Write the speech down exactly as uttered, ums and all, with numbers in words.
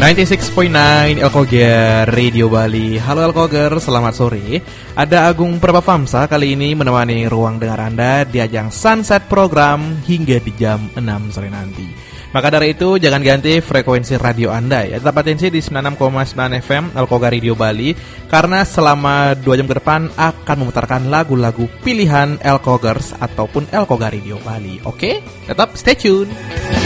sembilan puluh enam koma sembilan Elkoger Radio Bali. Halo Elkoger, selamat sore. Ada Agung Prabhavamsa kali ini menemani ruang dengar Anda di ajang Sunset Program hingga di jam enam sore nanti. Maka dari itu jangan ganti frekuensi radio Anda ya. Tetap atensi di sembilan puluh enam koma sembilan F M Elkoger Radio Bali, karena selama dua jam ke depan akan memutarkan lagu-lagu pilihan Elkogers ataupun Elkoger Radio Bali. Oke, tetap stay tune.